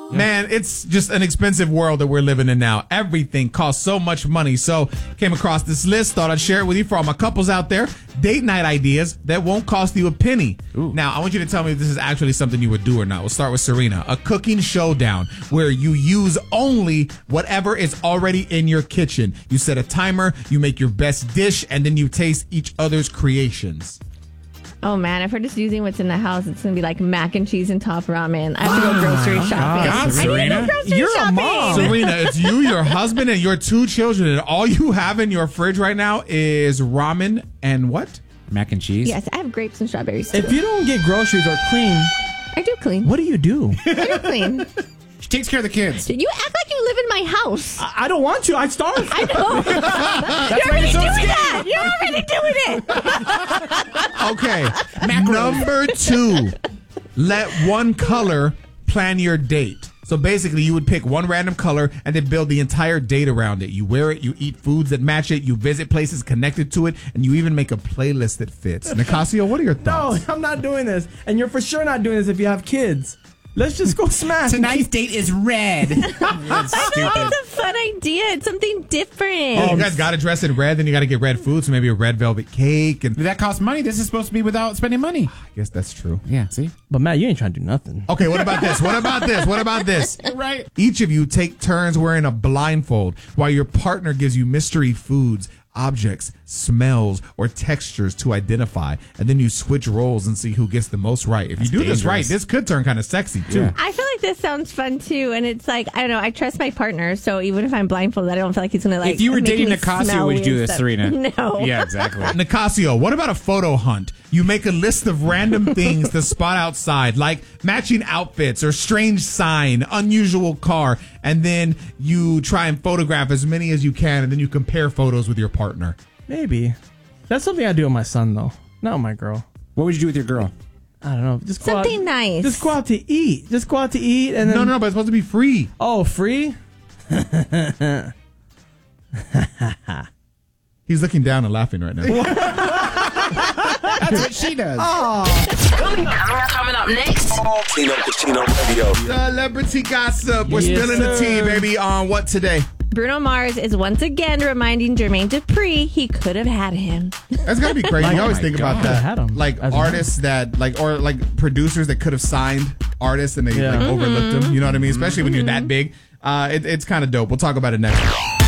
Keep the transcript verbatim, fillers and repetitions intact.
Man, it's just an expensive world that we're living in now. Everything costs so much money. So came across this list, thought I'd share it with you for all my couples out there. Date night ideas that won't cost you a penny. Ooh. Now, I want you to tell me if this is actually something you would do or not. We'll start with Serena. A cooking showdown where you use only whatever is already in your kitchen. You set a timer, you make your best dish, and then you taste each other's creations. Oh, man, if we're just using what's in the house, it's going to be like mac and cheese and top ramen. I have to go grocery shopping. God, Serena. I need to go grocery You're shopping. a mom. Serena, it's you, your husband, and your two children, and all you have in your fridge right now is ramen and what? Mac and cheese? Yes, I have grapes and strawberries, too. If you don't get groceries or clean, I do clean. what do you do? I do clean. She takes care of the kids. You act like you live in my house. I, I don't want to. I starve. I know. You're already so doing scared. that. You're already doing it. Okay. Number two, let one color plan your date. So basically, you would pick one random color and then build the entire date around it. You wear it, you eat foods that match it, you visit places connected to it, and you even make a playlist that fits. Nicasio, what are your No, thoughts? I'm not doing this. And you're for sure not doing this if you have kids. Let's just go smash. Tonight's date is red. That's I stupid. think it's a fun idea. It's something different. Oh, you guys got to dress in red, then you got to get red food, so maybe a red velvet cake. And That costs money. This is supposed to be without spending money. I guess that's true. Yeah, see? But Matt, you ain't trying to do nothing. Okay, what about this? What about this? What about this? Right. Each of you take turns wearing a blindfold while your partner gives you mystery foods, objects, smells, or textures to identify. And then you switch roles and see who gets the most right. If That's you do this dangerous. right, this could turn kind of sexy, too. Yeah. I feel like this sounds fun too, and it's like I don't know. I trust my partner, so even if I'm blindfolded, I don't feel like he's gonna like. If you were make dating me Nicasio, smell would you do weird this, stuff. Serena? No. Yeah, exactly. Nicasio, what about a photo hunt? You make a list of random things to spot outside, like matching outfits or strange sign, unusual car, and then you try and photograph as many as you can, and then you compare photos with your partner. Maybe. That's something I do with my son, though. Not with my girl. What would you do with your girl? I don't know. Just go Something out, nice. Just go out to eat. Just go out to eat and then. No, no, no, but it's supposed to be free. Oh, free? He's looking down and laughing right now. That's what she does. Coming up, coming up next. Tino Casino Radio. Celebrity gossip. We're Yes, spilling the tea, sir. baby, on what today? Bruno Mars is once again reminding Jermaine Dupri he could have had him. That's gotta be crazy. Like, you always oh my think about God. that. Had 'em Like as a artists that, like, or like producers that could have signed artists and they Yeah. like overlooked them. You know what I mean? Especially when you're that big. Uh, it, it's kind of dope. We'll talk about it next.